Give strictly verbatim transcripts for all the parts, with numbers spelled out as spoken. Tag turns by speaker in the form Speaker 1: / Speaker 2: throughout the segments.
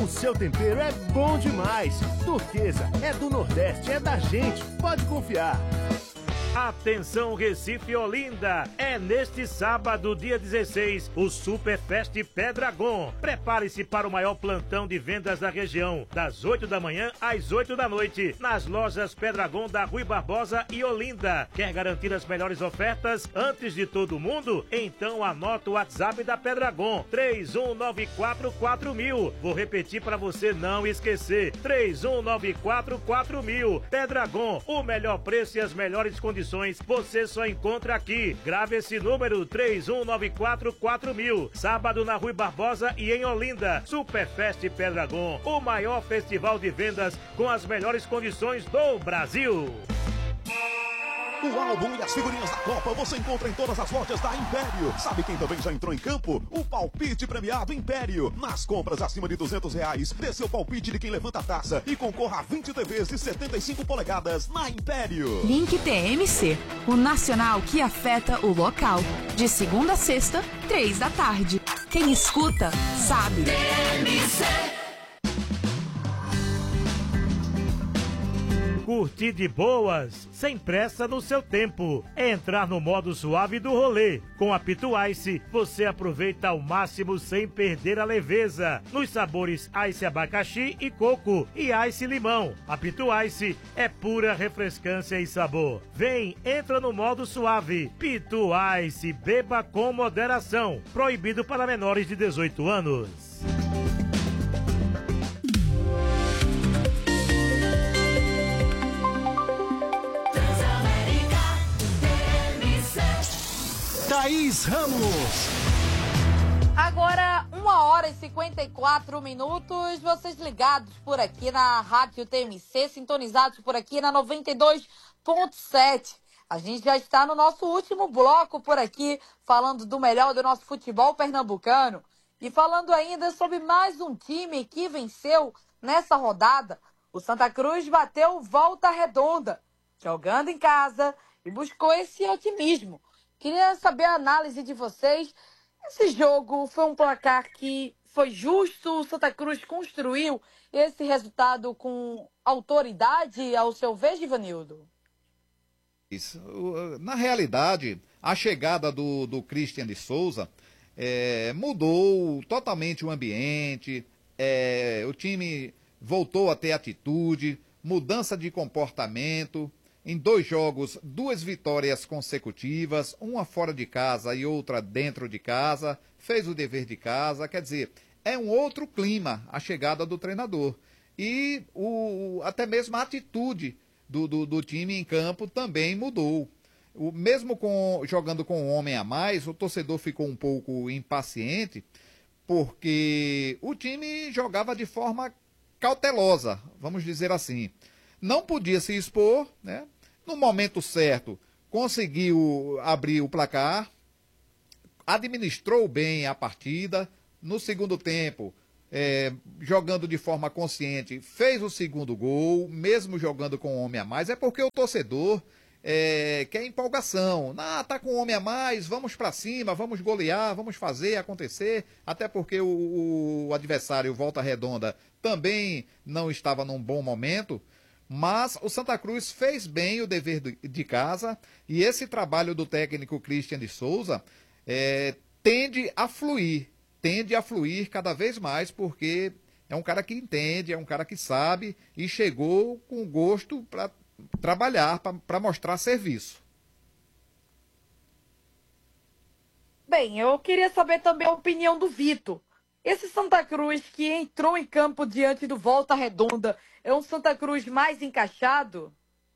Speaker 1: O seu tempero é bom demais. Turquesa é do Nordeste, é da gente. Pode confiar.
Speaker 2: Atenção Recife e Olinda, é neste sábado, dia dezesseis, o Superfest Pedragon. Prepare-se para o maior plantão de vendas da região, das oito da manhã às oito da noite, nas lojas Pedragon da Rui Barbosa e Olinda. Quer garantir as melhores ofertas antes de todo mundo? Então anota o WhatsApp da Pedragon, três um nove quatro quatro mil. Vou repetir para você não esquecer, três um nove quatro quatro mil. Pedragon, o melhor preço e as melhores condições você só encontra aqui. Grave esse número, três um nove quatro quatro mil. Sábado na Rui Barbosa e em Olinda. Superfest Pedragon, o maior festival de vendas com as melhores condições do Brasil.
Speaker 3: O álbum e as figurinhas da Copa você encontra em todas as lojas da Império. Sabe quem também já entrou em campo? O palpite premiado Império. Nas compras acima de duzentos reais, dê seu palpite de quem levanta a taça e concorra a vinte T Vs de setenta e cinco polegadas na Império.
Speaker 4: Link T M C, o nacional que afeta o local. De segunda a sexta, três da tarde. Quem escuta, sabe. T M C.
Speaker 2: Curtir de boas, sem pressa no seu tempo. É entrar no modo suave do rolê. Com a Pitu Ice, você aproveita ao máximo sem perder a leveza. Nos sabores Ice abacaxi e coco e Ice limão. A Pitu Ice é pura refrescância e sabor. Vem, entra no modo suave. Pitu Ice, beba com moderação. Proibido para menores de dezoito anos.
Speaker 3: Thaís Ramos.
Speaker 5: Agora, uma hora e cinquenta e quatro minutos, vocês ligados por aqui na Rádio T M C, sintonizados por aqui na noventa e dois ponto sete. A gente já está no nosso último bloco por aqui, falando do melhor do nosso futebol pernambucano. E falando ainda sobre mais um time que venceu nessa rodada. O Santa Cruz bateu Volta Redonda, jogando em casa e buscou esse otimismo. Queria saber a análise de vocês. Esse jogo foi um placar que foi justo? O Santa Cruz construiu esse resultado com autoridade, ao seu ver, Givanildo?
Speaker 6: Isso. Na realidade, a chegada do, do Christian de Souza é, mudou totalmente o ambiente, é, o time voltou a ter atitude, mudança de comportamento. Em dois jogos, duas vitórias consecutivas, uma fora de casa e outra dentro de casa, fez o dever de casa, quer dizer, é um outro clima a chegada do treinador. E o, até mesmo a atitude do, do, do time em campo também mudou. O, mesmo com, jogando com um homem a mais, o torcedor ficou um pouco impaciente, porque o time jogava de forma cautelosa, vamos dizer assim. Não podia se expor, né? No momento certo, conseguiu abrir o placar, administrou bem a partida. No segundo tempo, é, jogando de forma consciente, fez o segundo gol, mesmo jogando com um homem a mais. É porque o torcedor é, quer empolgação. Ah, tá com um homem a mais, vamos para cima, vamos golear, vamos fazer acontecer. Até porque o, o adversário, Volta Redonda, também não estava num bom momento. Mas o Santa Cruz fez bem o dever de casa e esse trabalho do técnico Christian de Souza é, tende a fluir, tende a fluir cada vez mais, porque é um cara que entende, é um cara que sabe e chegou com gosto para trabalhar, para mostrar serviço.
Speaker 5: Bem, eu queria saber também a opinião do Vitor. Esse Santa Cruz que entrou em campo diante do Volta Redonda é um Santa Cruz mais encaixado?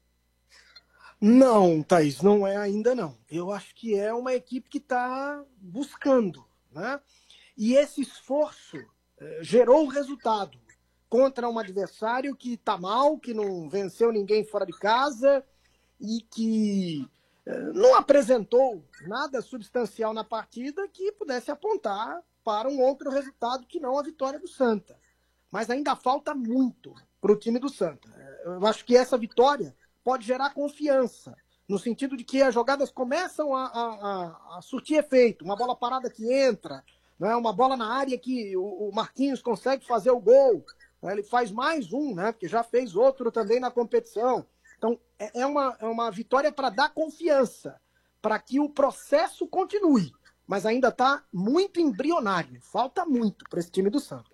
Speaker 7: Não, Thaís, não é ainda não. Eu acho que é uma equipe que está buscando, né? E esse esforço eh, gerou o resultado contra um adversário que está mal, que não venceu ninguém fora de casa e que eh, não apresentou nada substancial na partida que pudesse apontar para um outro resultado que não a vitória do Santa. Mas ainda falta muito para o time do Santa. Eu acho que essa vitória pode gerar confiança, no sentido de que as jogadas começam a, a, a, a surtir efeito. Uma bola parada que entra, né? Uma bola na área que o Marquinhos consegue fazer o gol. Né? Ele faz mais um, né? Porque já fez outro também na competição. Então, é uma, é uma vitória para dar confiança, para que o processo continue. Mas ainda está muito embrionário. Falta muito para esse time do Santa.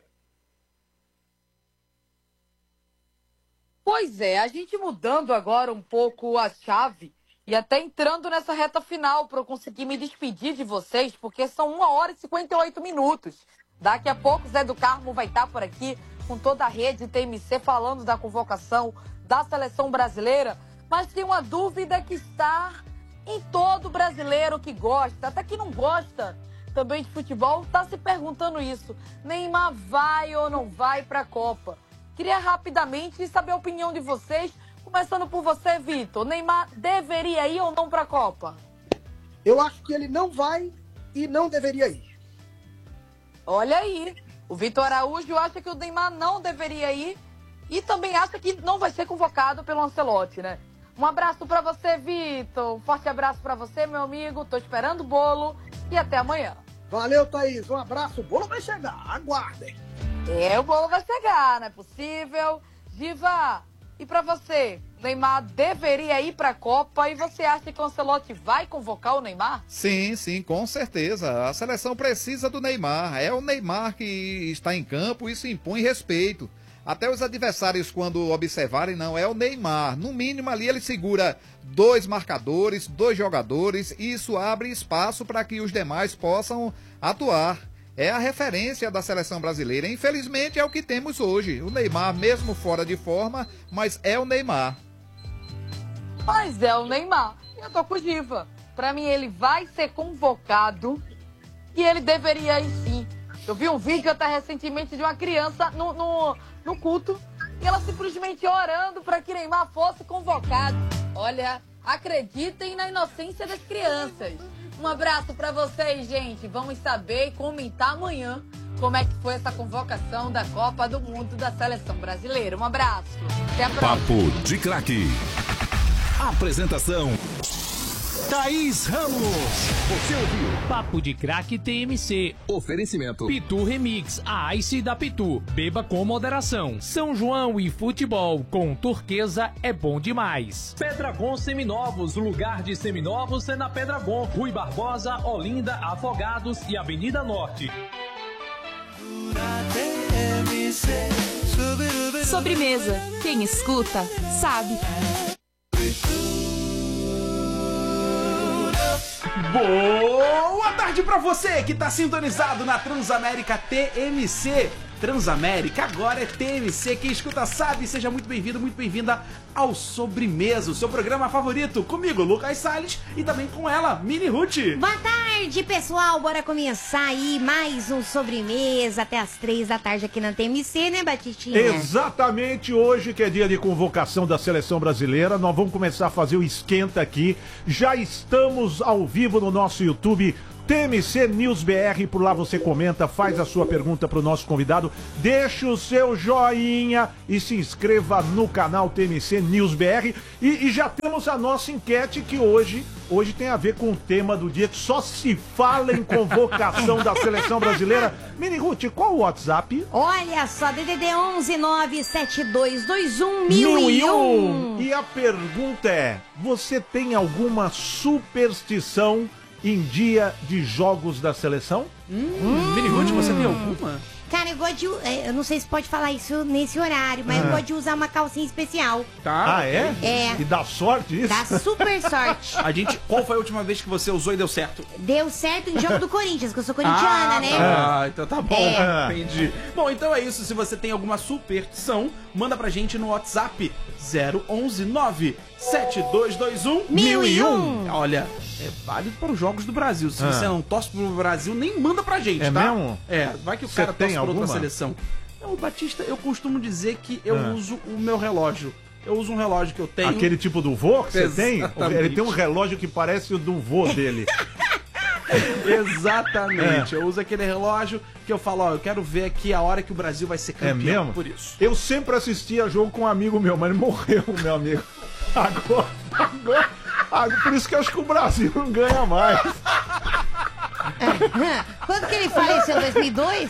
Speaker 5: Pois é, a gente mudando agora um pouco a chave e até entrando nessa reta final para eu conseguir me despedir de vocês, porque são uma hora e cinquenta e oito minutos. Daqui a pouco o Zé do Carmo vai estar por aqui com toda a rede T M C falando da convocação da seleção brasileira, mas tem uma dúvida que está em todo brasileiro que gosta, até que não gosta também de futebol, está se perguntando isso. Neymar vai ou não vai para a Copa? Queria rapidamente saber a opinião de vocês, começando por você, Vitor. Neymar deveria ir ou não para a Copa?
Speaker 7: Eu acho que ele não vai e não deveria ir.
Speaker 5: Olha aí, o Vitor Araújo acha que o Neymar não deveria ir e também acha que não vai ser convocado pelo Ancelotti, né? Um abraço para você, Vitor. Um forte abraço para você, meu amigo. Tô esperando o bolo e até amanhã.
Speaker 7: Valeu, Thaís. Um abraço. O bolo vai chegar. Aguardem.
Speaker 5: É, o bolo vai chegar, não é possível. Diva, e pra você? O Neymar deveria ir pra Copa e você acha que o Ancelotti vai convocar o Neymar?
Speaker 6: Sim, sim, com certeza. A seleção precisa do Neymar. É o Neymar que está em campo e isso impõe respeito. Até os adversários, quando observarem, não, é o Neymar. No mínimo ali ele segura dois marcadores, dois jogadores e isso abre espaço para que os demais possam atuar. É a referência da seleção brasileira. Infelizmente é o que temos hoje. O Neymar, mesmo fora de forma, mas é o Neymar.
Speaker 5: Mas é o Neymar. Eu tô com o Diva. Pra mim ele vai ser convocado e ele deveria ir sim. Eu vi um vídeo até recentemente de uma criança no, no, no culto e ela simplesmente orando para que Neymar fosse convocado. Olha, acreditem na inocência das crianças. Um abraço para vocês, gente. Vamos saber e comentar amanhã como é que foi essa convocação da Copa do Mundo da Seleção Brasileira. Um abraço. Até a próxima.
Speaker 8: Papo de Craque. Apresentação: Thaís Ramos. Você ouviu
Speaker 9: Papo de Craque T M C.
Speaker 8: Oferecimento
Speaker 9: Pitu Remix, a Ice da Pitu. Beba com moderação. São João e futebol com Turquesa é bom demais. Pedragon Seminovos, lugar de seminovos é na Pedragon. Rui Barbosa, Olinda, Afogados e Avenida Norte.
Speaker 4: Sobremesa. Quem escuta, sabe.
Speaker 10: Boa tarde pra você que tá sintonizado na Transamérica T M C. Transamérica agora é T M C. Quem escuta sabe. Seja muito bem-vindo, muito bem-vinda ao Sobremesa, o seu programa favorito. Comigo, Lucas Salles, e também com ela, Mini Ruth.
Speaker 11: Boa tarde, pessoal. Bora começar aí mais um Sobremesa até as três da tarde aqui na T M C, né, Batistinha?
Speaker 12: Exatamente, hoje que é dia de convocação da Seleção Brasileira, nós vamos começar a fazer o esquenta aqui. Já estamos ao vivo no nosso YouTube, T M C News B R, por lá você comenta, faz a sua pergunta para o nosso convidado, deixa o seu joinha e se inscreva no canal T M C News B R. E, e já temos a nossa enquete que hoje, hoje tem a ver com o tema do dia, que só se fala em convocação da Seleção Brasileira. Mini Ruth, qual o WhatsApp?
Speaker 11: Olha só, D D D onze nove sete dois dois um mil e um.
Speaker 12: E a pergunta é, você tem alguma superstição em dia de jogos da seleção?
Speaker 10: Hum, hum. Mini Ruth, você tem alguma?
Speaker 11: Cara, eu gosto de... Eu não sei se pode falar isso nesse horário, mas ah. eu gosto de usar uma calcinha especial.
Speaker 10: Tá.
Speaker 12: Ah, é?
Speaker 11: É.
Speaker 12: E dá sorte isso?
Speaker 11: Dá super sorte.
Speaker 10: A gente... Qual foi a última vez que você usou e deu certo?
Speaker 11: Deu certo em jogo do Corinthians, que eu sou corintiana,
Speaker 10: ah,
Speaker 11: né?
Speaker 10: Ah, então tá bom.
Speaker 11: É.
Speaker 10: Entendi. Bom, então é isso. Se você tem alguma superstição, manda pra gente no WhatsApp zero onze nove sete dois dois um mil e um. Olha, é válido para os jogos do Brasil. Se ah. você não torce pro Brasil, nem manda pra gente,
Speaker 12: é
Speaker 10: tá?
Speaker 12: Mesmo?
Speaker 10: É, vai que o
Speaker 12: você
Speaker 10: cara torce
Speaker 12: por
Speaker 10: outra seleção. O Batista, eu costumo dizer que eu ah. uso o meu relógio. Eu uso um relógio que eu tenho.
Speaker 12: Aquele tipo do vô que você
Speaker 10: Exatamente.
Speaker 12: tem? Ele tem um relógio que parece o do vô dele.
Speaker 10: Exatamente, é. Eu uso aquele relógio que eu falo, ó, eu quero ver aqui a hora que o Brasil vai ser campeão.
Speaker 12: É mesmo?
Speaker 10: Por isso.
Speaker 12: Eu sempre assistia jogo com um amigo meu, mas ele morreu, meu amigo. Agora, agora, agora, por isso que eu acho que o Brasil não ganha mais.
Speaker 11: Quando que ele faleceu? dois mil e dois?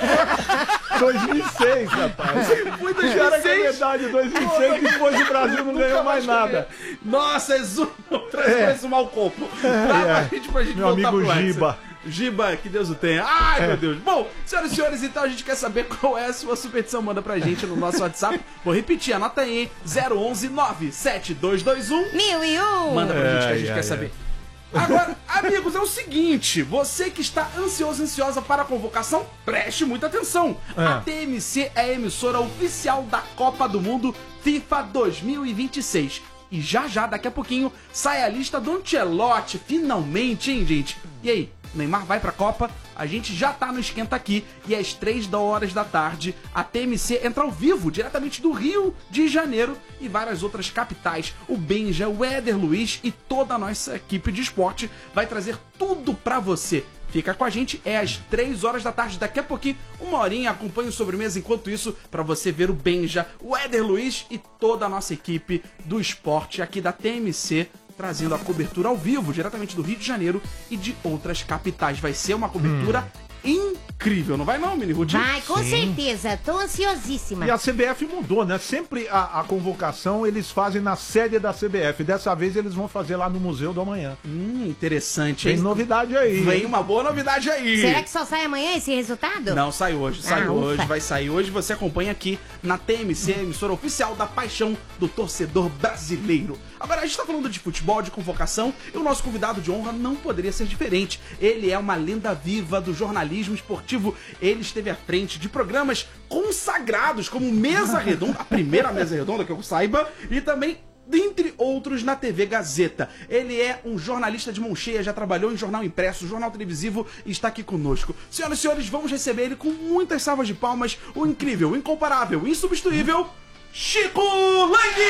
Speaker 12: dois mil e seis, rapaz.
Speaker 10: Foi dois mil e
Speaker 12: Cara, que é
Speaker 10: seis.
Speaker 12: verdade, dois mil e seis, depois o Brasil não ganhou mais nada.
Speaker 10: Nossa, exuma, traz
Speaker 12: É.
Speaker 10: mais um mal corpo. Tá,
Speaker 12: É.
Speaker 10: pra gente, pra gente
Speaker 12: Meu
Speaker 10: voltar
Speaker 12: amigo
Speaker 10: pro Hexa.
Speaker 12: Giba.
Speaker 10: Giba, que Deus o tenha. Ai,
Speaker 12: É.
Speaker 10: meu Deus. Bom, senhoras e senhores, então a gente quer saber qual é a sua superstição. Manda pra gente no nosso WhatsApp. Vou repetir, anota aí, hein? zero onze nove sete dois dois um
Speaker 11: Mil e um.
Speaker 10: Manda pra gente que a
Speaker 12: Ai,
Speaker 10: gente
Speaker 12: ai,
Speaker 10: quer
Speaker 12: ai.
Speaker 10: saber. Agora, amigos, é o seguinte, você que está ansioso, ansiosa para a convocação, preste muita atenção.
Speaker 12: É.
Speaker 10: A T M C é a emissora oficial da Copa do Mundo FIFA dois mil e vinte e seis. E já já, daqui a pouquinho, sai a lista do Ancelotti, finalmente, hein, gente? E aí, Neymar vai pra Copa? A gente já tá no Esquenta Aqui e às três horas da tarde a T M C entra ao vivo, diretamente do Rio de Janeiro e várias outras capitais. O Benja, o Éder Luiz e toda a nossa equipe de esporte vai trazer tudo pra você. Fica com a gente, é às três horas da tarde, daqui a pouquinho, uma horinha, acompanhe o Sobremesa enquanto isso, pra você ver o Benja, o Éder Luiz e toda a nossa equipe do esporte aqui da T M C, trazendo a cobertura ao vivo, diretamente do Rio de Janeiro e de outras capitais. Vai ser uma cobertura incrível, não vai não, Mini Ruth?
Speaker 11: Vai, com
Speaker 12: Sim.
Speaker 11: certeza. Tô ansiosíssima.
Speaker 12: E a C B F mudou, né? Sempre a, a convocação eles fazem na sede da C B F. Dessa vez eles vão fazer lá no Museu do Amanhã.
Speaker 10: Hum, interessante,
Speaker 12: Tem
Speaker 10: hein?
Speaker 12: novidade aí.
Speaker 10: Vem
Speaker 12: hein?
Speaker 10: uma boa novidade aí.
Speaker 11: Será que só sai amanhã esse resultado?
Speaker 10: Não, sai hoje, sai
Speaker 11: Ah,
Speaker 10: hoje,
Speaker 11: ufa.
Speaker 10: vai sair hoje. Você acompanha aqui na T M C, a emissora oficial da paixão do torcedor brasileiro. Agora, a gente tá falando de futebol, de convocação, e o nosso convidado de honra não poderia ser diferente. Ele é uma lenda viva do jornalismo esportivo. Ele esteve à frente de programas consagrados, como Mesa Redonda, a primeira Mesa Redonda que eu saiba, e também dentre outros na T V Gazeta. Ele é um jornalista de mão cheia, já trabalhou em jornal impresso, jornal televisivo e está aqui conosco. Senhoras e senhores, vamos receber ele com muitas salvas de palmas, o incrível, o incomparável, o insubstituível, Chico Lang!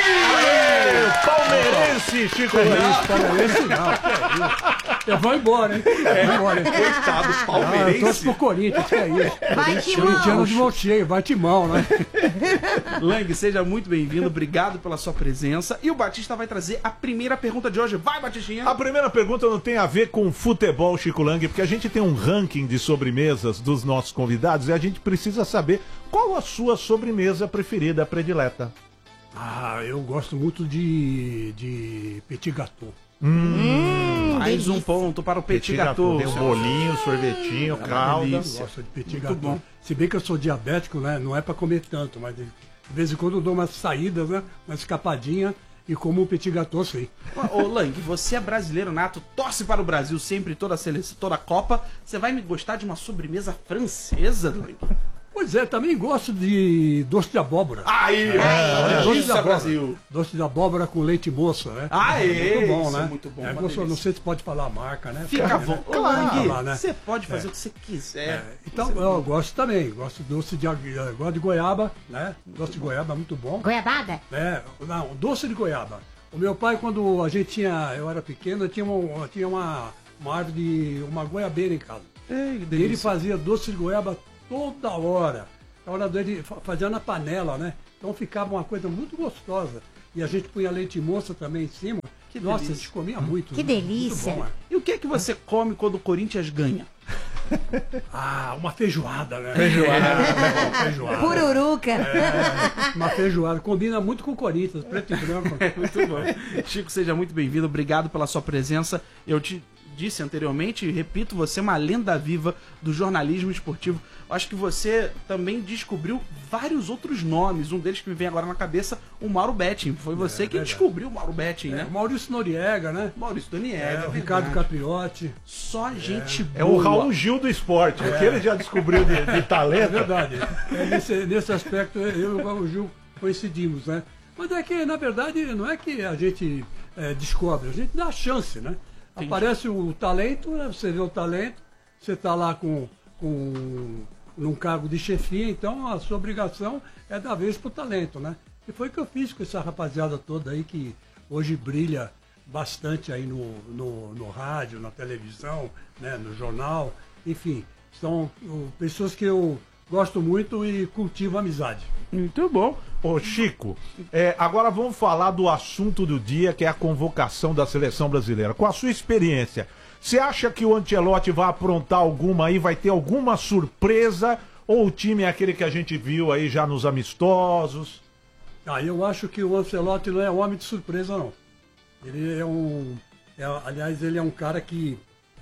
Speaker 12: Palmeirense, Chico Lang.
Speaker 13: Palmeirense não. Eu vou embora, hein?
Speaker 10: É,
Speaker 13: Vou embora.
Speaker 10: coitado,
Speaker 13: Ah, eu
Speaker 10: palmeirense.
Speaker 13: torço pro Corinthians, que é isso.
Speaker 11: Vai, Timão.
Speaker 13: Corintiano de mão cheia, vai Timão, né?
Speaker 10: Lang, seja muito bem-vindo, obrigado pela sua presença. E o Batista vai trazer a primeira pergunta de hoje. Vai, Batistinha!
Speaker 12: A primeira pergunta não tem a ver com futebol, Chico Lang, porque a gente tem um ranking de sobremesas dos nossos convidados e a gente precisa saber qual a sua sobremesa preferida, predileta.
Speaker 13: Ah, eu gosto muito de, de petit gâteau.
Speaker 11: Hum,
Speaker 10: Mais
Speaker 11: delícia.
Speaker 10: um ponto para o Petit Gâteau.
Speaker 12: Tem um bolinho, sorvetinho, calda.
Speaker 10: delícia.
Speaker 13: Gosto de petit
Speaker 10: Muito
Speaker 13: gâteau.
Speaker 10: bom.
Speaker 13: Se bem que eu sou diabético, né? Não é pra comer tanto, mas de de vez em quando eu dou umas saídas, né? Uma escapadinha e como um petit gâteau, sim.
Speaker 10: Ô, Lang, você é brasileiro nato, torce para o Brasil sempre, toda a seleção, toda a Copa. Você vai me gostar de uma sobremesa francesa, Lang?
Speaker 13: Pois é, também gosto de doce de abóbora.
Speaker 10: Aí,
Speaker 13: É, doce de
Speaker 10: isso é
Speaker 13: abóbora.
Speaker 10: Brasil.
Speaker 13: Doce de abóbora com leite moça, né?
Speaker 10: Aê,
Speaker 13: muito bom,
Speaker 10: isso
Speaker 13: né?
Speaker 10: é muito bom,
Speaker 13: É
Speaker 10: uma
Speaker 13: gostoso.
Speaker 10: delícia.
Speaker 13: Não sei se pode falar a marca, né?
Speaker 10: Fica
Speaker 13: Pode,
Speaker 10: bom.
Speaker 13: né?
Speaker 10: Ô,
Speaker 13: Falar,
Speaker 10: Lang,
Speaker 13: né?
Speaker 10: você pode fazer
Speaker 13: É.
Speaker 10: o que você quiser.
Speaker 13: É, então, eu gosto também. Gosto de doce de, eu gosto de goiaba, né? Doce de goiaba é muito bom.
Speaker 11: Goiabada?
Speaker 13: É, não, doce de goiaba. O meu pai, quando a gente tinha, eu era pequeno, eu tinha, uma, eu tinha uma, uma árvore de uma goiabeira em casa.
Speaker 10: Ei, que
Speaker 13: E
Speaker 10: delícia.
Speaker 13: ele fazia doce de goiaba toda hora. A hora dele fa- fazia na panela, né? Então ficava uma coisa muito gostosa. E a gente punha leite moça também em cima.
Speaker 10: Que
Speaker 13: Nossa,
Speaker 10: delícia.
Speaker 13: a gente comia muito.
Speaker 11: Que
Speaker 13: né?
Speaker 11: delícia.
Speaker 13: Muito bom, é.
Speaker 10: E o que é que você come quando o Corinthians ganha?
Speaker 13: Ah, uma feijoada, né?
Speaker 10: Feijoada.
Speaker 13: É, uma feijoada.
Speaker 11: Pururuca.
Speaker 13: É, uma feijoada. Combina muito com o Corinthians, preto e branco.
Speaker 10: Muito bom. Chico, seja muito bem-vindo. Obrigado pela sua presença. Eu te disse anteriormente e repito, você é uma lenda viva do jornalismo esportivo. Acho que você também descobriu vários outros nomes. Um deles que me vem agora na cabeça, o Mauro Betting. Foi você
Speaker 13: É,
Speaker 10: que
Speaker 13: verdade.
Speaker 10: descobriu o Mauro Betting,
Speaker 13: É,
Speaker 10: né?
Speaker 13: o Maurício Noriega, né?
Speaker 10: Maurício Daniel.
Speaker 13: É, o Ricardo Capriotti.
Speaker 10: Só gente boa.
Speaker 12: É o Raul Gil do esporte, o que ele já descobriu de, de
Speaker 13: É
Speaker 12: talento.
Speaker 13: verdade. É, nesse, nesse aspecto, eu e o Raul Gil coincidimos, né? Mas é que, na verdade, não é que a gente é, descobre, a gente dá a chance, né?
Speaker 10: Entendi.
Speaker 13: Aparece o talento, né? Você vê o talento, você está lá com, com num cargo de chefia, então a sua obrigação é dar vez pro talento, né? E foi o que eu fiz com essa rapaziada toda aí que hoje brilha bastante aí no, no, no rádio, na televisão, né? No jornal, enfim, são uh, pessoas que eu gosto muito e cultivo amizade.
Speaker 12: Muito bom. Ô Chico, é, agora vamos falar do assunto do dia, que é a convocação da seleção brasileira. Com a sua experiência, você acha que o Ancelotti vai aprontar alguma aí, vai ter alguma surpresa, ou o time é aquele que a gente viu aí já nos amistosos?
Speaker 13: Ah, eu acho que o Ancelotti não é homem de surpresa, não. Ele é um... É, aliás, ele é um cara que...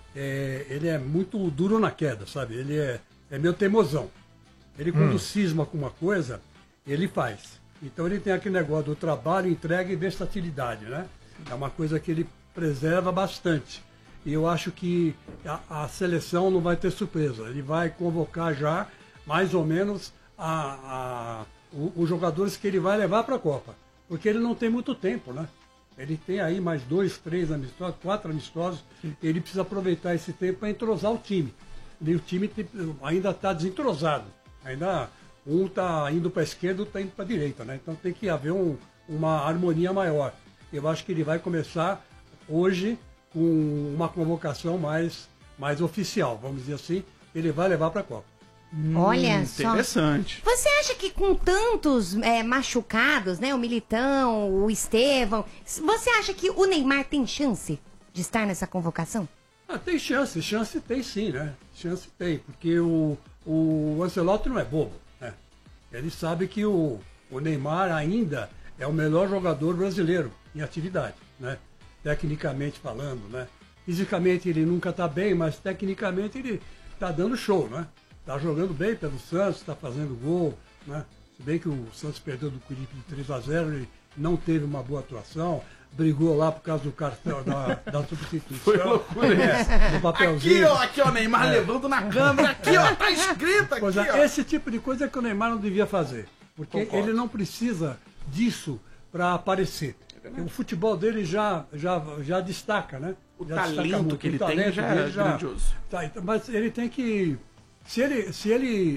Speaker 13: É, ele é muito duro na queda, sabe? Ele é, é meio teimosão. Ele, quando hum. cisma com uma coisa, ele faz. Então ele tem aquele negócio do trabalho, entrega e versatilidade, né? É uma coisa que ele preserva bastante. E eu acho que a, a seleção não vai ter surpresa. Ele vai convocar já, mais ou menos, a, a, o, os jogadores que ele vai levar para a Copa. Porque ele não tem muito tempo, né? Ele tem aí mais dois, três amistosos, quatro amistosos. Ele precisa aproveitar esse tempo para entrosar o time. E o time tem, ainda está desentrosado. Ainda um está indo para a esquerda, outro está indo para a direita, né? Então tem que haver um, uma harmonia maior. Eu acho que ele vai começar hoje com uma convocação mais, mais oficial, vamos dizer assim. Ele vai levar para a Copa.
Speaker 11: Olha
Speaker 10: hum,
Speaker 11: só.
Speaker 10: Interessante.
Speaker 11: Você acha que com tantos é, machucados, né? O Militão, o Estevão, você acha que o Neymar tem chance de estar nessa convocação?
Speaker 13: Ah, tem chance, chance tem sim, né? Chance tem, porque o, o Ancelotti não é bobo, né? Ele sabe que o, o Neymar ainda é o melhor jogador brasileiro em atividade, né? Tecnicamente falando, né? Fisicamente ele nunca está bem, mas tecnicamente ele está dando show, né? Está jogando bem pelo Santos, está fazendo gol, né? Se bem que o Santos perdeu do Corinthians de três a zero, ele não teve uma boa atuação, brigou lá por causa do cartão da, da substituição.
Speaker 10: Foi loucura
Speaker 13: é, do papelzinho.
Speaker 10: Aqui, ó, aqui, ó, Neymar é. levando na câmera, aqui, ó, tá escrito aqui,
Speaker 13: pois é,
Speaker 10: ó.
Speaker 13: Esse tipo de coisa é que o Neymar não devia fazer, porque
Speaker 10: Concordo.
Speaker 13: ele não precisa disso para aparecer. É o futebol dele já, já, já destaca, né?
Speaker 10: O
Speaker 13: já
Speaker 10: talento
Speaker 13: destaca muito.
Speaker 10: que ele
Speaker 13: o talento
Speaker 10: tem já é
Speaker 13: já,
Speaker 10: grandioso.
Speaker 13: Tá, então, mas ele tem que... Se ele, se ele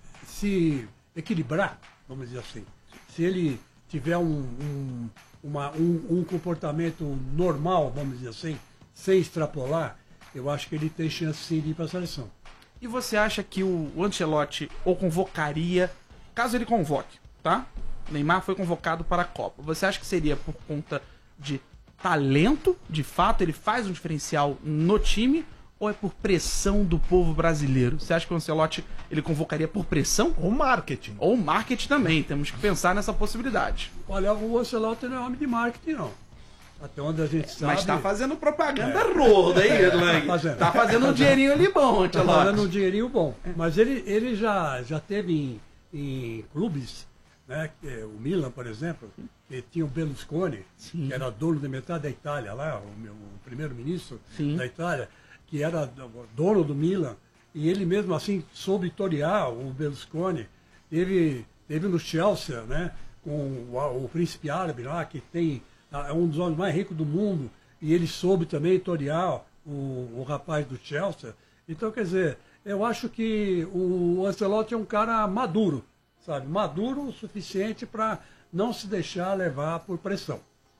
Speaker 13: se equilibrar, vamos dizer assim, se ele tiver um, um, uma, um, um comportamento normal, vamos dizer assim, sem extrapolar, eu acho que ele tem chance sim de ir para a seleção.
Speaker 10: E você acha que o Ancelotti o convocaria, caso ele convoque, tá? O Neymar foi convocado para a Copa. Você acha que seria por conta de talento, de fato, ele faz um diferencial no time, ou é por pressão do povo brasileiro? Você acha que o Ancelotti ele convocaria por pressão?
Speaker 12: Ou marketing.
Speaker 10: Ou marketing também, temos que pensar nessa possibilidade.
Speaker 13: Olha, o Ancelotti não é homem de marketing, não. Até onde a gente sabe...
Speaker 10: Mas tá fazendo propaganda é. roda aí,
Speaker 13: é,
Speaker 10: Lang.
Speaker 13: Tá fazendo.
Speaker 10: Tá fazendo um dinheirinho ali bom,
Speaker 13: Tá fazendo um dinheirinho bom. Mas ele, ele já, já teve em, em clubes, né? O Milan, por exemplo, que tinha o Berlusconi, Sim. que era dono de metade da Itália lá, o, meu, o primeiro-ministro da Itália, que era dono do Milan, e ele mesmo assim soube torear o Berlusconi. Teve, teve no Chelsea, né, com o, o príncipe árabe lá, que tem, é um dos homens mais ricos do mundo, e ele soube também torear o, o rapaz do Chelsea. Então, quer dizer, eu acho que o Ancelotti é um cara maduro, sabe? Maduro o suficiente para não se deixar levar por pressão.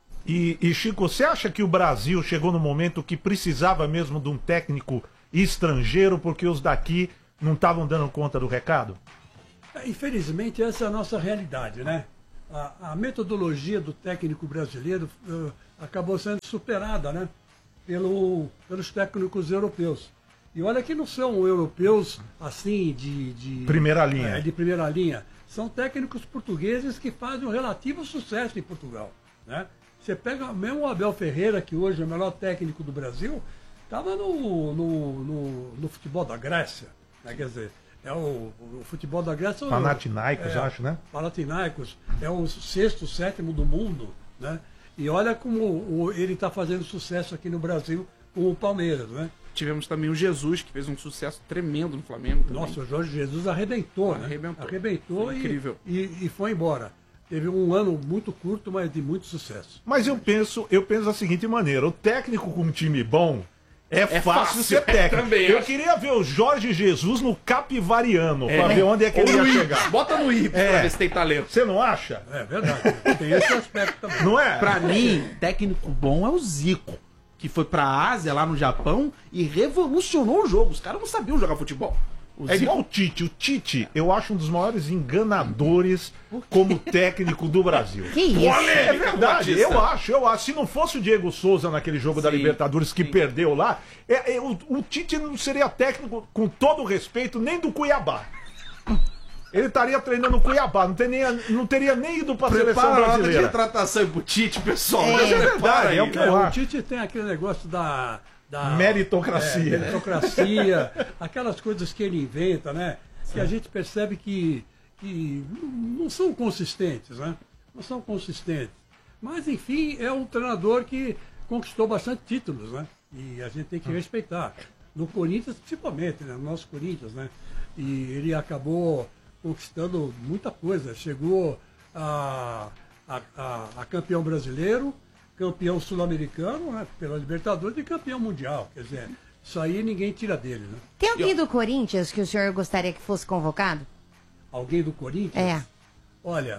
Speaker 12: E, e Chico, você acha que o Brasil chegou no momento que precisava mesmo de um técnico estrangeiro porque os daqui não estavam dando conta do recado?
Speaker 13: É, infelizmente, essa é a nossa realidade, né? A, a metodologia do técnico brasileiro uh, acabou sendo superada, né? Pelo, pelos técnicos europeus. E olha que não são europeus assim de... de
Speaker 12: primeira linha.
Speaker 13: É, de primeira linha. São técnicos portugueses que fazem um relativo sucesso em Portugal, né? Você pega mesmo o Abel Ferreira, que hoje é o melhor técnico do Brasil, estava no, no, no, no futebol da Grécia, né? Quer dizer, é o, o futebol da Grécia...
Speaker 12: Panathinaikos,
Speaker 13: é,
Speaker 12: acho, né?
Speaker 13: Panathinaikos, é o sexto, sétimo do mundo, né? E olha como o, ele está fazendo sucesso aqui no Brasil com o Palmeiras, né?
Speaker 10: Tivemos também o Jesus, que fez um sucesso tremendo no Flamengo também.
Speaker 13: Nossa, o Jorge Jesus arrebentou, né?
Speaker 10: Arrebentou.
Speaker 13: Arrebentou e,
Speaker 10: incrível.
Speaker 13: E, e foi embora. Teve um ano muito curto, mas de muito sucesso.
Speaker 12: Mas eu penso, eu penso da seguinte maneira, o técnico com um time bom é, é fácil, fácil ser técnico. É, também, eu acho. queria ver o Jorge Jesus no Capivariano, é. para ver onde é que Ou ele ia
Speaker 10: I,
Speaker 12: chegar.
Speaker 10: Bota no I é. pra ver se tem talento.
Speaker 12: Você não acha?
Speaker 13: É verdade, tem esse aspecto também.
Speaker 12: Não é?
Speaker 10: Pra mim, técnico bom é o Zico, que foi pra Ásia, lá no Japão, e revolucionou o jogo. Os caras não sabiam jogar futebol.
Speaker 12: O é igual o Tite. O Tite, eu acho um dos maiores enganadores como técnico do Brasil.
Speaker 11: Que isso?
Speaker 12: É verdade, eu acho, eu acho. Se não fosse o Diego Souza naquele jogo sim, da Libertadores que sim. perdeu lá, é, é, o, o Tite não seria técnico, com todo o respeito, nem do Cuiabá. Ele estaria treinando no Cuiabá, não, teria, não teria nem ido para a seleção brasileira.
Speaker 10: De retratação pro Tite, pessoal.
Speaker 12: É, mas é verdade, é o que eu acho.
Speaker 13: O Tite tem aquele negócio da... Da,
Speaker 12: meritocracia.
Speaker 13: É, meritocracia, aquelas coisas que ele inventa, né? Que a gente percebe que, que não são consistentes, né? Não são consistentes. Mas, enfim, é um treinador que conquistou bastante títulos, né? E a gente tem que respeitar. No Corinthians, principalmente, né? No nosso Corinthians, né? E ele acabou conquistando muita coisa. Chegou a, a, a, a campeão brasileiro, campeão sul-americano, né, pela Libertadores, e campeão mundial. Quer dizer, isso aí ninguém tira dele, né?
Speaker 11: Tem alguém do Corinthians que o senhor gostaria que fosse convocado?
Speaker 13: Alguém do Corinthians?
Speaker 11: É.
Speaker 13: Olha,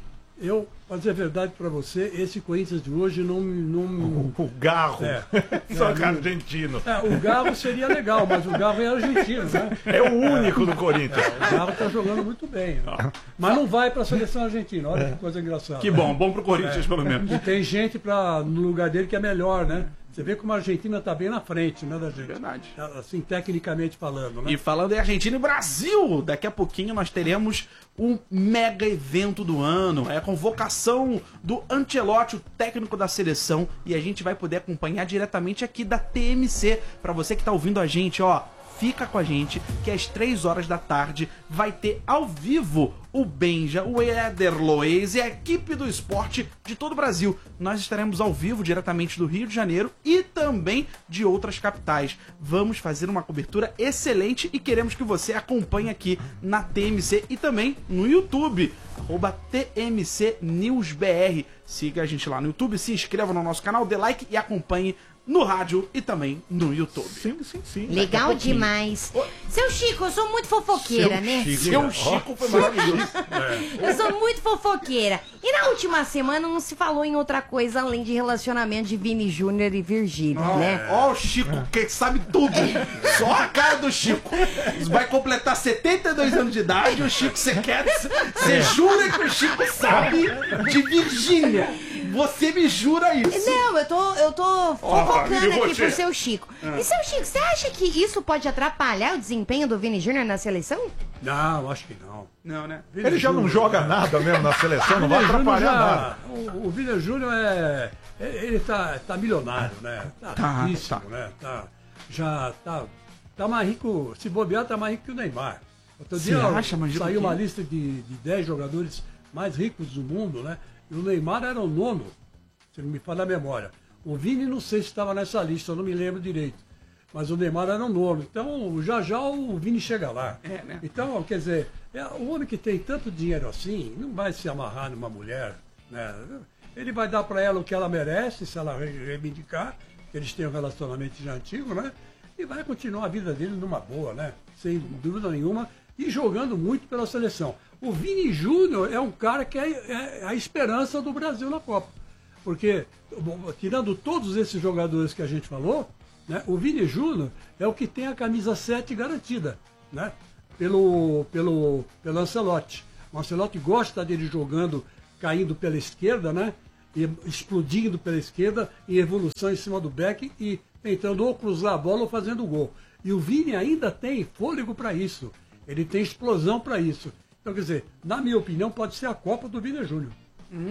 Speaker 13: eu, pra dizer a verdade pra você, esse Corinthians de hoje não... não
Speaker 12: o Garro.
Speaker 13: É,
Speaker 12: Só
Speaker 13: é,
Speaker 12: que argentino.
Speaker 13: É, o Garro seria legal, mas o Garro é argentino, né?
Speaker 12: É o único do Corinthians.
Speaker 13: É, o Garro tá jogando muito bem. Né? Mas não vai pra seleção argentina, olha que coisa engraçada.
Speaker 10: Que bom, bom pro Corinthians,
Speaker 13: é.
Speaker 10: pelo menos.
Speaker 13: E tem gente pra, no lugar dele que é melhor, né? Você vê como a Argentina tá bem na frente, né, da gente?
Speaker 10: Verdade.
Speaker 13: Assim, tecnicamente falando, né?
Speaker 10: E falando em Argentina e Brasil, daqui a pouquinho nós teremos um mega evento do ano. É a convocação do Ancelotti, o técnico da seleção, e a gente vai poder acompanhar diretamente aqui da T M C. Pra você que tá ouvindo a gente, ó, fica com a gente que às três horas da tarde vai ter ao vivo o Benja, o Éder Loez e a equipe do esporte de todo o Brasil. Nós estaremos ao vivo diretamente do Rio de Janeiro e também de outras capitais. Vamos fazer uma cobertura excelente e queremos que você acompanhe aqui na T M C e também no YouTube, arroba T M C News B R. Siga a gente lá no YouTube, se inscreva no nosso canal, dê like e acompanhe no rádio e também no YouTube.
Speaker 12: Sim, sim, sim.
Speaker 11: Legal demais. Ô, seu Chico, eu sou muito fofoqueira,
Speaker 10: seu
Speaker 11: né?
Speaker 10: Chico. Seu Chico foi maravilhoso.
Speaker 11: É. Eu sou muito fofoqueira. E na última semana não se falou em outra coisa além de relacionamento de Vini Júnior e Virgínia,
Speaker 10: oh,
Speaker 11: né?
Speaker 10: Ó, o Chico, que sabe tudo. Só a cara do Chico. Vai completar setenta e dois anos de idade, o Chico, você quer... Você jura que o Chico sabe de Virgínia? Você me jura isso?
Speaker 11: Não, eu tô, eu tô fofocando
Speaker 10: oh,
Speaker 11: aqui pro seu Chico. Ah. E seu Chico, você acha que isso pode atrapalhar o desempenho do Vini Júnior na seleção?
Speaker 13: Não, acho que não.
Speaker 10: Não, né?
Speaker 12: Vini Ele já Júnior, não joga nada mesmo na seleção, não vai atrapalhar já, nada.
Speaker 13: O, o Vini Júnior é... Ele tá, tá milionário, né? Tá, tá riquíssimo, tá. né? Tá, já tá, tá mais rico, se bobear, tá mais rico que o Neymar. Outro dia acha, saiu uma lista de, de dez jogadores mais ricos do mundo, né? E o Neymar era o nono, se não me falha a memória. O Vini não sei se estava nessa lista, eu não me lembro direito. Mas o Neymar era o nono. Então, já já o Vini chega lá.
Speaker 10: É, né?
Speaker 13: Então, quer dizer, é, o homem que tem tanto dinheiro assim, não vai se amarrar numa mulher, né? Ele vai dar para ela o que ela merece, se ela reivindicar, que eles têm um relacionamento já antigo, né? E vai continuar a vida dele numa boa, né? Sem dúvida nenhuma. E jogando muito pela seleção. O Vini Júnior é um cara que é, é a esperança do Brasil na Copa. Porque, tirando todos esses jogadores que a gente falou, né, o Vini Júnior é o que tem a camisa sete garantida, né, pelo, pelo, pelo Ancelotti. O Ancelotti gosta dele jogando, caindo pela esquerda, né, e explodindo pela esquerda, em evolução em cima do back e tentando ou cruzar a bola ou fazendo gol. E o Vini ainda tem fôlego para isso. Ele tem explosão para isso. Então, quer dizer, na minha opinião, pode ser a Copa do Vini Júnior.
Speaker 10: Hum.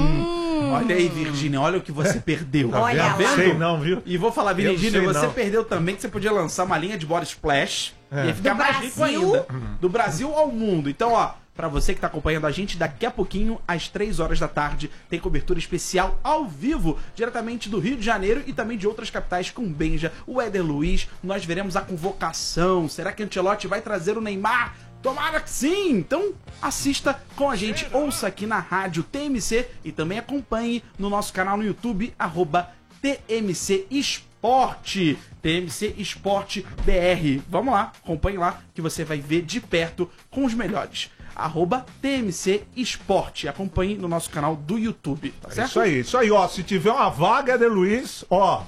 Speaker 10: Hum. Olha aí, Virgínia, olha o que você perdeu.
Speaker 11: Olha
Speaker 10: tá vendo?
Speaker 12: Sei não, viu?
Speaker 10: E vou falar, Virgínia, você não. perdeu também que você podia lançar uma linha de body splash é. e ia ficar
Speaker 11: do
Speaker 10: mais
Speaker 11: Brasil?
Speaker 10: rico ainda. Do Brasil ao mundo. Então, ó, pra você que tá acompanhando a gente, daqui a pouquinho, às três horas da tarde, tem cobertura especial ao vivo, diretamente do Rio de Janeiro e também de outras capitais, com Benja, o Éder Luiz. Nós veremos a convocação. Será que Ancelotti vai trazer o Neymar? Tomara que sim! Então assista com a gente, ouça aqui na rádio T M C e também acompanhe no nosso canal no YouTube, arroba T M C Esporte, T M C Esporte B R. Vamos lá, acompanhe lá que você vai ver de perto com os melhores. Arroba T M C Esporte. Acompanhe no nosso canal do YouTube, tá certo?
Speaker 12: É isso aí, isso aí, ó. Se tiver uma vaga, Éder Luiz, ó,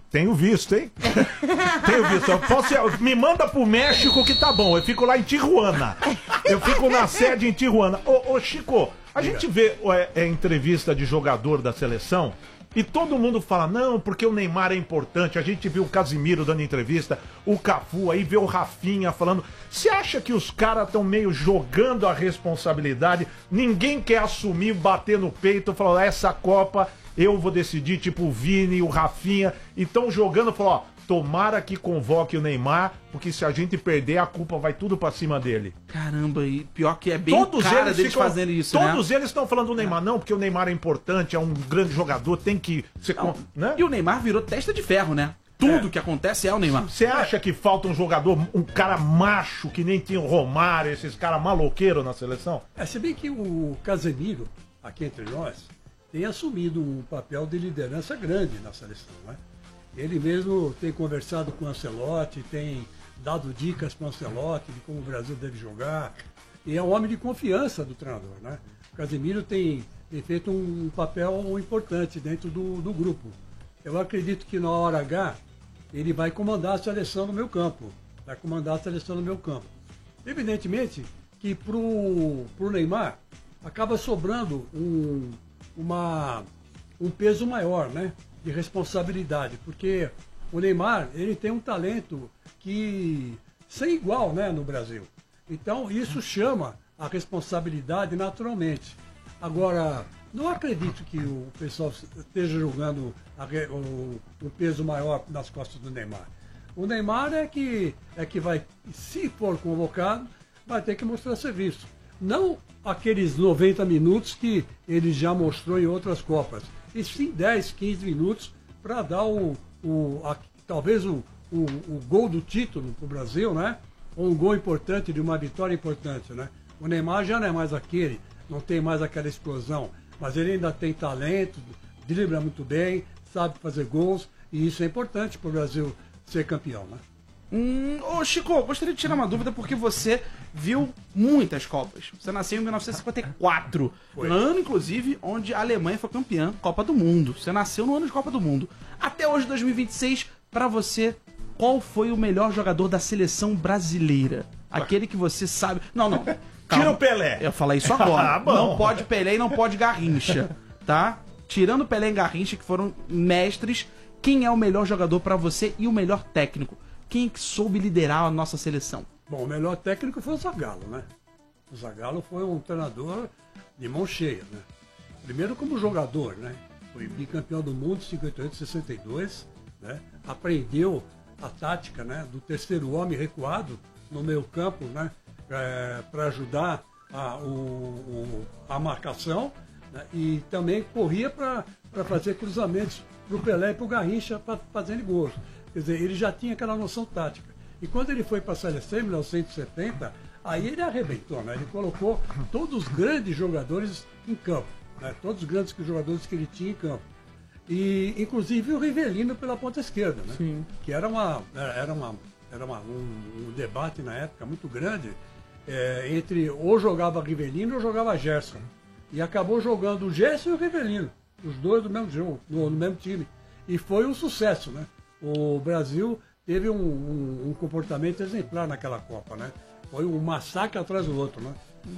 Speaker 12: Tenho visto, hein? Tenho visto. Eu posso, me manda pro México que tá bom. Eu fico lá em Tijuana. Eu fico na sede em Tijuana. Ô, ô Chico, a Diga. gente vê é, é, entrevista de jogador da seleção e todo mundo fala, não, porque o Neymar é importante. A gente viu o Casimiro dando entrevista, o Cafu, aí vê o Rafinha falando. Você acha que os caras estão meio jogando a responsabilidade? Ninguém quer assumir, bater no peito, falar, essa Copa eu vou decidir, tipo o Vini, o Rafinha, e estão jogando, falou, ó, tomara que convoque o Neymar, porque se a gente perder, a culpa vai tudo pra cima dele.
Speaker 10: Caramba, e pior que é bem
Speaker 12: todos
Speaker 10: cara
Speaker 12: eles
Speaker 10: deles
Speaker 12: ficam,
Speaker 10: fazendo isso,
Speaker 12: Todos
Speaker 10: né?
Speaker 12: eles estão falando do Neymar, não, porque o Neymar é importante, é um grande jogador, tem que ser...
Speaker 10: Não,
Speaker 12: né?
Speaker 10: E o Neymar virou testa de ferro, né? Tudo é. que acontece é o Neymar.
Speaker 12: Você acha que falta um jogador, um cara macho, que nem tinha o Romário, esses caras maloqueiros na seleção?
Speaker 13: É, se bem que o Casemiro, aqui entre nós, tem assumido um papel de liderança grande na seleção, né? Ele mesmo tem conversado com o Ancelotti, tem dado dicas para o Ancelotti de como o Brasil deve jogar, e é um homem de confiança do treinador, né? O Casemiro tem, tem feito um papel importante dentro do, do grupo. Eu acredito que na hora H ele vai comandar a seleção no meu campo, vai comandar a seleção no meu campo. Evidentemente que para o Neymar acaba sobrando um Uma, um peso maior, né, de responsabilidade, porque o Neymar, ele tem um talento que sem igual, né, no Brasil. Então isso chama a responsabilidade naturalmente. Agora, não acredito que o pessoal esteja jogando a, o, o peso maior nas costas do Neymar. O Neymar é que, é que vai, se for convocado, vai ter que mostrar serviço. Não aqueles noventa minutos que ele já mostrou em outras Copas. E sim dez, quinze minutos para dar o, o a, talvez o, o, o gol do título para o Brasil, né? Ou um gol importante de uma vitória importante, né? O Neymar já não é mais aquele, não tem mais aquela explosão, mas ele ainda tem talento, dribla muito bem, sabe fazer gols, e isso é importante para o Brasil ser campeão, né?
Speaker 10: Hum, ô Chico, gostaria de tirar uma dúvida porque você viu muitas Copas. Você nasceu em mil novecentos e cinquenta e quatro,
Speaker 13: Foi.
Speaker 10: no ano, inclusive, onde a Alemanha foi campeã Copa do Mundo. Você nasceu no ano de Copa do Mundo. Até hoje, dois mil e vinte e seis, pra você, qual foi o melhor jogador da seleção brasileira? Aquele que você sabe... Não, não. Calma.
Speaker 12: Tira o Pelé.
Speaker 10: Eu ia falar isso agora.
Speaker 12: Ah, bom.
Speaker 10: Não pode Pelé e não pode Garrincha, tá? Tirando Pelé e Garrincha, que foram mestres, quem é o melhor jogador pra você e o melhor técnico? Quem que soube liderar a nossa seleção?
Speaker 13: Bom, o melhor técnico foi o Zagallo, né? O Zagallo foi um treinador de mão cheia, né? Primeiro como jogador, né? Foi bicampeão do mundo em cinquenta e oito, sessenta e dois, né? Aprendeu a tática, né, do terceiro homem recuado no meio campo, né? É, para ajudar a, o, o, a marcação, né? E também corria para fazer cruzamentos para o Pelé e para o Garrincha para fazerem gols. Quer dizer, ele já tinha aquela noção tática. E quando ele foi para a seleção em mil novecentos e setenta, aí ele arrebentou, né? Ele colocou todos os grandes jogadores em campo, né? Todos os grandes jogadores que ele tinha em campo. E, inclusive, o Rivelino pela ponta esquerda, né?
Speaker 10: Sim.
Speaker 13: Que era, uma, era, uma, era uma, um, um debate na época muito grande é, entre ou jogava Rivelino ou jogava Gerson. E acabou jogando o Gerson e o Rivelino, os dois do mesmo jogo, no, no mesmo time. E foi um sucesso, né? O Brasil teve um, um, um comportamento exemplar naquela Copa, né? Foi um massacre atrás do outro, né?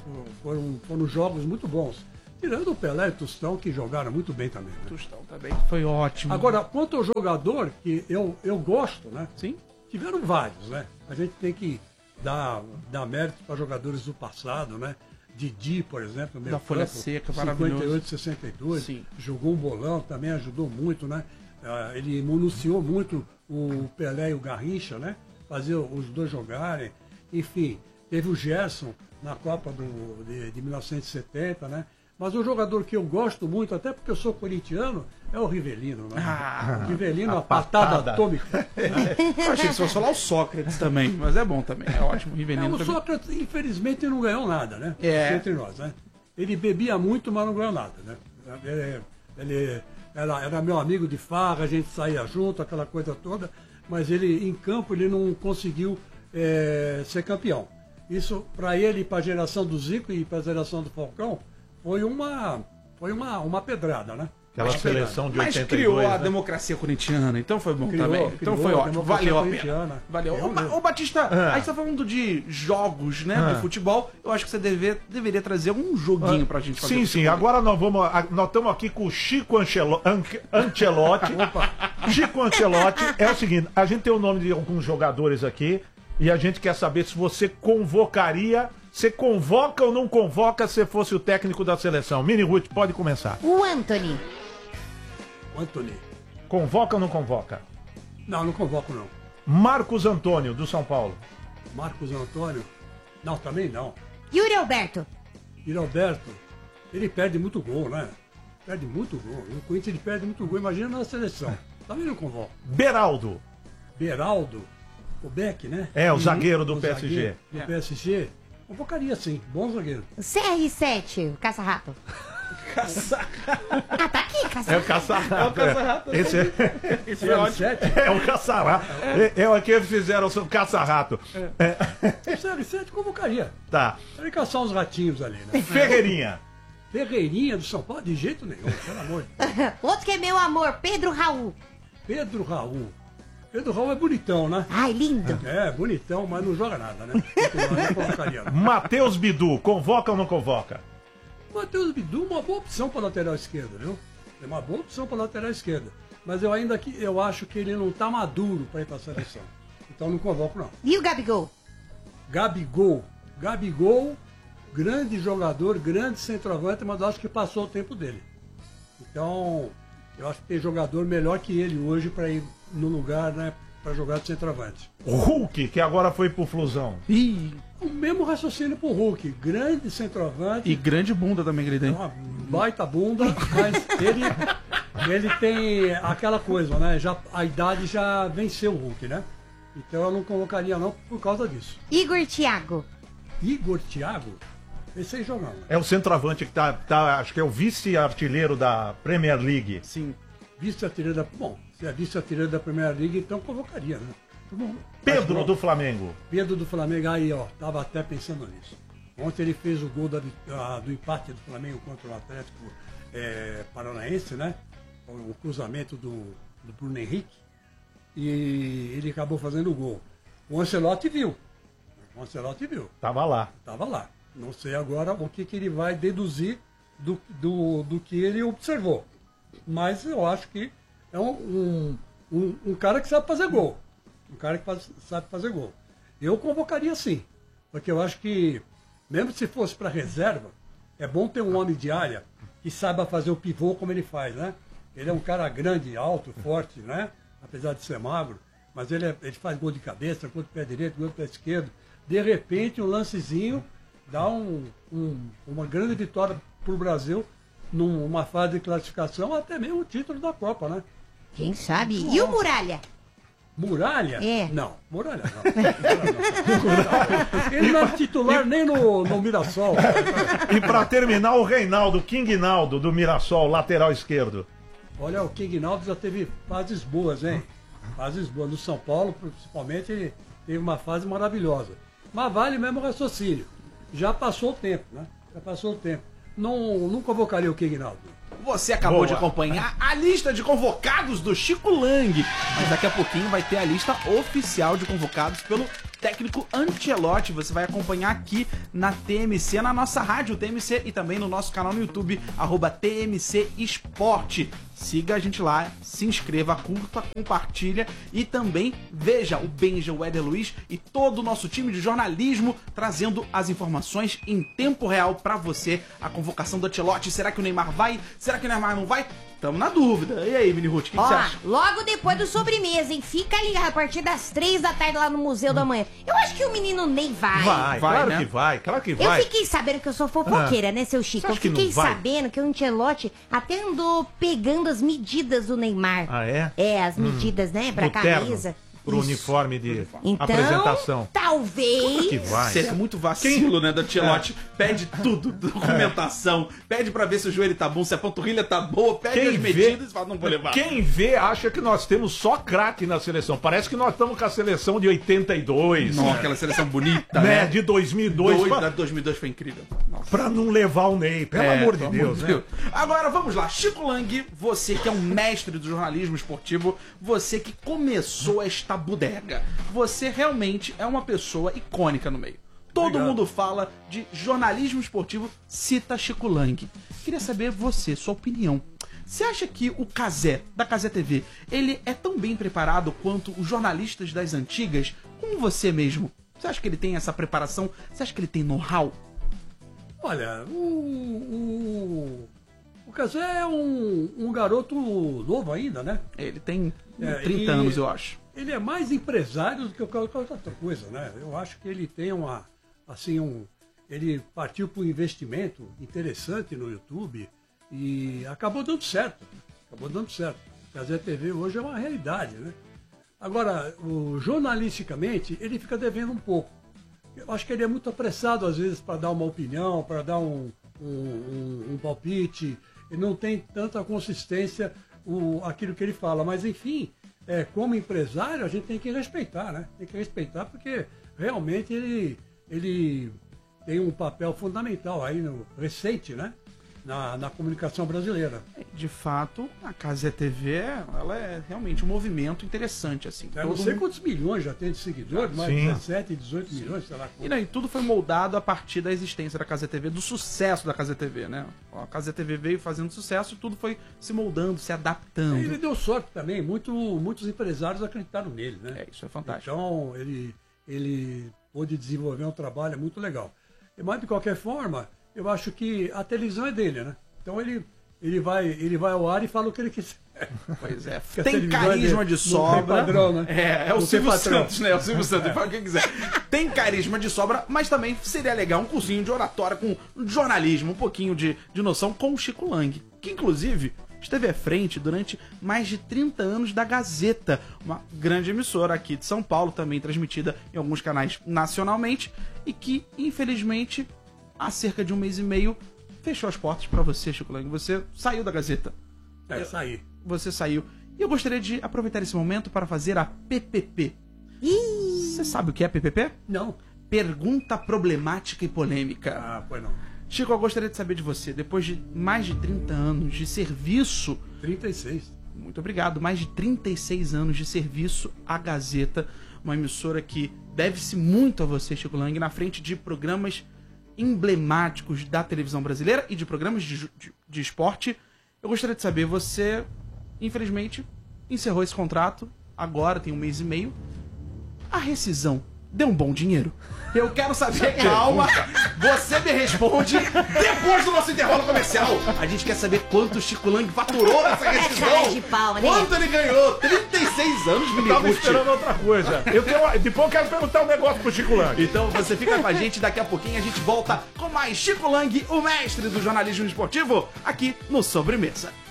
Speaker 13: Foram, foram jogos muito bons. Tirando o Pelé e o Tostão, que jogaram muito bem também. Né?
Speaker 10: Tostão também foi ótimo.
Speaker 13: Agora, quanto ao jogador, que eu, eu gosto, né?
Speaker 10: Sim.
Speaker 13: Tiveram vários, né? A gente tem que dar, dar mérito para jogadores do passado, né? Didi, por exemplo, meio
Speaker 10: da Folha
Speaker 13: campo,
Speaker 10: Seca, maravilhoso.
Speaker 13: cinquenta e oito, sessenta e dois,
Speaker 10: Sim.
Speaker 13: Jogou um bolão, também ajudou muito, né? Ele munuciou muito o Pelé e o Garrincha, né? Fazia os dois jogarem. Enfim, teve o Gerson na Copa do, de, de mil novecentos e setenta, né? Mas o jogador que eu gosto muito, até porque eu sou corintiano, é o Rivelino, né?
Speaker 10: Ah,
Speaker 13: o Rivelino, a,
Speaker 10: a
Speaker 13: patada,
Speaker 10: patada
Speaker 13: atômica.
Speaker 10: Eu achei que você fosse falar o Sócrates também, mas é bom também, é ótimo. O Rivelino
Speaker 13: É, o
Speaker 10: também.
Speaker 13: Sócrates, infelizmente, não ganhou nada, né?
Speaker 10: É.
Speaker 13: Entre nós, né? Ele bebia muito, mas não ganhou nada, né? Ele, ele era, era meu amigo de farra, a gente saía junto, aquela coisa toda, mas ele, em campo, ele não conseguiu é, ser campeão. Isso, para ele, para a geração do Zico e para a geração do Falcão, foi uma, foi uma, uma pedrada, né?
Speaker 12: Aquela
Speaker 10: Mas,
Speaker 12: seleção de
Speaker 10: mas
Speaker 12: oitenta e dois,
Speaker 10: criou a
Speaker 12: né?
Speaker 10: democracia corintiana, então foi bom
Speaker 13: Criou,
Speaker 10: também.
Speaker 13: criou
Speaker 10: Então foi
Speaker 13: a
Speaker 10: ótimo,
Speaker 13: democracia
Speaker 10: valeu a pena.
Speaker 13: corintiana.
Speaker 10: Valeu.
Speaker 13: Eu
Speaker 10: Ô, Ba-
Speaker 13: mesmo.
Speaker 10: ô, Batista,
Speaker 12: Ah.
Speaker 10: a gente tá falando de jogos, né,
Speaker 12: Ah.
Speaker 10: de futebol. Eu acho que você deve, deveria trazer um joguinho pra gente fazer.
Speaker 12: Sim,
Speaker 10: pro
Speaker 12: sim.
Speaker 10: seu
Speaker 12: Agora nós vamos. a- Nós estamos aqui com o Chico Anchelo- Anque- Ancelotti. Chico Ancelotti é o seguinte: a gente tem o nome de alguns jogadores aqui e a gente quer saber se você convocaria. Você convoca ou não convoca se fosse o técnico da seleção? Mini Ruth, pode começar.
Speaker 11: O Anthony.
Speaker 13: O Anthony.
Speaker 12: Convoca ou não convoca?
Speaker 13: Não, não convoco não.
Speaker 12: Marcos Antônio, do São Paulo.
Speaker 13: Marcos Antônio. Não, também não.
Speaker 11: Yuri Alberto.
Speaker 13: E Alberto, ele perde muito gol, né? Perde muito gol. No Corinthians ele perde muito gol. Imagina na seleção. Também não convoco.
Speaker 12: Beraldo.
Speaker 13: Beraldo. O Beck, né?
Speaker 12: É, o zagueiro do
Speaker 13: O
Speaker 12: P S G.
Speaker 13: zagueiro Do P S G. Convocaria sim. Bom zagueiro.
Speaker 11: O C R sete, o caça-rato. Ah, tá aqui, caça-rato.
Speaker 12: É o caça-rato.
Speaker 10: É o caça-rato.
Speaker 12: É. Esse é...
Speaker 13: Esse é ótimo.
Speaker 12: É o caça-rato. É, é o que eles fizeram, o caça-rato. É.
Speaker 13: O C R sete convocaria.
Speaker 12: Tá.
Speaker 13: Ele caçar uns ratinhos ali, né?
Speaker 12: Ferreirinha.
Speaker 13: Ferreirinha do São Paulo? De jeito nenhum, pelo amor de Deus.
Speaker 11: Outro que é meu amor, Pedro Raul.
Speaker 13: Pedro Raul. Pedro Raul é bonitão, né?
Speaker 11: Ai, lindo.
Speaker 13: É, bonitão, mas não joga nada, né? Não colocaria, não.
Speaker 12: Matheus Bidu, convoca ou não convoca?
Speaker 13: Matheus Bidu, uma boa opção para lateral esquerda, viu? É uma boa opção para lateral esquerda. Mas eu ainda que eu acho que ele não tá maduro para ir para a seleção. Então não convoco, não.
Speaker 11: E o Gabigol?
Speaker 13: Gabigol. Gabigol, grande jogador, grande centroavante, mas eu acho que passou o tempo dele. Então, eu acho que tem jogador melhor que ele hoje para ir no lugar, né? Para jogar de centroavante.
Speaker 12: O Hulk, que agora foi pro Flusão.
Speaker 10: Ih,
Speaker 13: O mesmo raciocínio pro Hulk. Grande centroavante.
Speaker 10: e grande bunda também que ele tem.
Speaker 13: Uma baita bunda, mas ele, ele tem aquela coisa, né? Já, a idade já venceu o Hulk, né? Então eu não convocaria não por causa disso.
Speaker 11: Igor Thiago.
Speaker 13: Igor Thiago, esse aí jogando.
Speaker 12: É o centroavante que tá, tá acho que é o vice-artilheiro da Premier League.
Speaker 10: Sim.
Speaker 13: Vice-artilheiro da... Bom, se é vice-artilheiro da Primeira Liga, então convocaria, né? Bom,
Speaker 12: Pedro
Speaker 13: mas,
Speaker 12: do Flamengo.
Speaker 13: Pedro do Flamengo, aí ó, tava até pensando nisso. Ontem ele fez o gol da, a, do empate do Flamengo contra o Atlético é, Paranaense, né? O, o cruzamento do, do Bruno Henrique. E ele acabou fazendo o gol. O Ancelotti viu. O Ancelotti viu.
Speaker 12: Tava lá.
Speaker 13: Tava lá. Não sei agora o que, que ele vai deduzir do, do, do que ele observou. Mas eu acho que é um, um, um, um cara que sabe fazer gol. Um cara que faz, sabe fazer gol. Eu convocaria sim. Porque eu acho que, mesmo se fosse para reserva, é bom ter um homem de área que saiba fazer o pivô como ele faz, né? Ele é um cara grande, alto, forte, né? Apesar de ser magro. Mas ele, é, ele faz gol de cabeça, gol de pé direito, gol de pé esquerdo. De repente, um lancezinho dá um, um, uma grande vitória para o Brasil numa fase de classificação, até mesmo o título da Copa, né?
Speaker 11: Quem sabe? E o Muralha?
Speaker 13: Muralha?
Speaker 11: É.
Speaker 13: Não, Muralha não. Muralha não. Ele não é titular nem no, no Mirassol.
Speaker 12: E pra terminar, o Reinaldo, King Naldo, do Mirassol, lateral esquerdo.
Speaker 13: Olha, o King Naldo já teve fases boas, hein? Fases boas. No São Paulo, principalmente, ele teve uma fase maravilhosa. Mas vale mesmo o raciocínio. Já passou o tempo, né? Já passou o tempo. Não, não convocaria o King Naldo.
Speaker 10: Você acabou
Speaker 12: Boa.
Speaker 10: de acompanhar a lista de convocados do Chico Lang. Mas daqui a pouquinho vai ter a lista oficial de convocados pelo técnico Ancelotti. Você vai acompanhar aqui na T M C, na nossa rádio T M C e também no nosso canal no YouTube, arroba T M C Esporte. Siga a gente lá, se inscreva, curta, compartilha e também veja o Benja, o Éder Luiz e todo o nosso time de jornalismo trazendo as informações em tempo real pra você. A convocação do Ancelotti, será que o Neymar vai? Será que o Neymar não vai? Tamo na dúvida. E aí, Mini Ruth, o que, que
Speaker 11: Ó,
Speaker 10: você acha?
Speaker 11: logo depois do sobremesa, hein? Fica ligado a partir das três da tarde lá no Museu da Manhã. Eu acho que o menino nem vai.
Speaker 12: Vai,
Speaker 10: Vai,
Speaker 12: claro
Speaker 10: né?
Speaker 12: que vai, claro que
Speaker 11: Eu
Speaker 12: vai.
Speaker 11: fiquei sabendo que eu sou fofoqueira,
Speaker 12: Ah.
Speaker 11: né, seu Chico?
Speaker 12: Você
Speaker 11: Eu
Speaker 12: acha que
Speaker 11: fiquei
Speaker 12: não vai?
Speaker 11: sabendo que o Ancelotti até andou pegando as medidas do Neymar.
Speaker 12: Ah, é?
Speaker 11: É, as medidas, né, pra
Speaker 12: Do terno.
Speaker 11: camisa.
Speaker 12: pro uniforme de
Speaker 11: Então,
Speaker 12: apresentação.
Speaker 11: talvez...
Speaker 12: Que vai.
Speaker 10: Seria muito vacilo, né, da Ancelotti.
Speaker 12: É.
Speaker 10: Pede tudo, documentação, pede pra ver se o joelho tá bom, se a panturrilha tá boa, pede
Speaker 12: Quem
Speaker 10: as
Speaker 12: vê-
Speaker 10: medidas e fala, não vou levar.
Speaker 12: Quem vê acha que nós temos só craque na seleção. Parece que nós estamos com a seleção de oitenta e dois.
Speaker 10: Nossa, aquela seleção bonita,
Speaker 12: né?
Speaker 10: né?
Speaker 12: De dois mil e dois.
Speaker 10: Dois,
Speaker 12: pra,
Speaker 10: da dois mil e dois foi incrível. Nossa.
Speaker 12: pra não levar o Ney. Pelo
Speaker 10: É,
Speaker 12: amor de
Speaker 10: pelo
Speaker 12: Deus, né?
Speaker 10: Agora vamos lá, Chico Lang, você que é um mestre do jornalismo esportivo, você que começou esta bodega, você realmente é uma pessoa icônica no meio. Todo
Speaker 13: Obrigado.
Speaker 10: mundo fala de jornalismo esportivo, cita Chico Lang. Queria saber você, sua opinião. Você acha que o Cazé, da Cazé T V, ele é tão bem preparado quanto os jornalistas das antigas, como você mesmo? Você acha que ele tem essa preparação? Você acha que ele tem know-how?
Speaker 13: Olha, o, o, o Cazé é um, um garoto novo ainda, né?
Speaker 10: Ele tem
Speaker 13: É,
Speaker 10: trinta
Speaker 13: e
Speaker 10: anos, eu acho.
Speaker 13: Ele é mais empresário do que qualquer outra coisa, né? Eu acho que ele tem uma, assim, um... Ele partiu para um investimento interessante no YouTube e acabou dando certo. Acabou dando certo. O Cazé T V hoje é uma realidade, né? Agora, o, jornalisticamente, ele fica devendo um pouco. Eu acho que ele é muito apressado, às vezes, para dar uma opinião, para dar um, um, um, um palpite. Ele não tem tanta consistência o, aquilo que ele fala. Mas, enfim, é, como empresário, a gente tem que respeitar, né? Tem que respeitar porque realmente ele, ele tem um papel fundamental aí no recente, né? Na, na comunicação brasileira.
Speaker 10: De fato, a Cazé T V, ela é realmente um movimento interessante, assim.
Speaker 13: Eu não
Speaker 10: Todo
Speaker 13: sei
Speaker 10: mundo-
Speaker 13: quantos milhões já tem de seguidores, mais
Speaker 12: Sim.
Speaker 13: dezessete, dezoito milhões, sei lá.
Speaker 10: E, não, e tudo foi moldado a partir da existência da Cazé T V, do sucesso da Cazé T V, né? A Cazé T V veio fazendo sucesso e tudo foi se moldando, se adaptando.
Speaker 13: Ele deu sorte também, muito, muitos empresários acreditaram nele, né?
Speaker 10: É, isso é fantástico.
Speaker 13: Então, ele, ele pôde desenvolver um trabalho muito legal. Mas, de qualquer forma, eu acho que a televisão é dele, né? Então, ele, ele, vai, ele vai ao ar e fala o que ele quiser.
Speaker 10: Pois é,
Speaker 13: Porque a
Speaker 10: tem
Speaker 13: televisão
Speaker 10: carisma
Speaker 13: é
Speaker 10: de
Speaker 13: não
Speaker 10: sobra.
Speaker 13: tem padrão, né?
Speaker 10: É, é o
Speaker 13: Não tem
Speaker 10: Silvio
Speaker 13: patrão.
Speaker 10: Santos, né? É o Silvio Santos, ele fala o que quiser. Tem carisma de sobra, mas também seria legal um cursinho de oratória com jornalismo, um pouquinho de, de noção com o Chico Lang, que inclusive esteve à frente durante mais de trinta anos da Gazeta, uma grande emissora aqui de São Paulo, também transmitida em alguns canais nacionalmente, e que, infelizmente, há cerca de um mês e meio, fechou as portas para você, Chico Lang. Você saiu da Gazeta.
Speaker 13: É, saí.
Speaker 10: Você saiu. E eu gostaria de aproveitar esse momento para fazer a P P P. Você sabe o que é P P P?
Speaker 13: Não.
Speaker 10: Pergunta problemática e polêmica.
Speaker 13: Ah, pois não.
Speaker 10: Chico, eu gostaria de saber de você, depois de mais de trinta anos de serviço...
Speaker 13: trinta e seis.
Speaker 10: Muito obrigado. Mais de trinta e seis anos de serviço à Gazeta, uma emissora que deve-se muito a você, Chico Lang, na frente de programas emblemáticos da televisão brasileira e de programas de, ju- de, de esporte. Eu gostaria de saber, você, infelizmente, encerrou esse contrato, agora tem um mês e meio. A rescisão deu um bom dinheiro? Eu quero saber, calma, você me responde depois do nosso intervalo comercial. A gente quer saber quanto o Chico Lang faturou nessa rescisão.
Speaker 11: Cara de pau, né?
Speaker 10: Quanto ele ganhou? trinta e seis anos,
Speaker 12: Eu
Speaker 10: me
Speaker 12: tava
Speaker 10: pergunte.
Speaker 12: esperando outra coisa. Eu tenho, depois eu quero perguntar um negócio pro Chico Lang.
Speaker 10: Então você fica com a gente, daqui a pouquinho a gente volta com mais Chico Lang, o mestre do jornalismo esportivo, aqui no Sobremesa.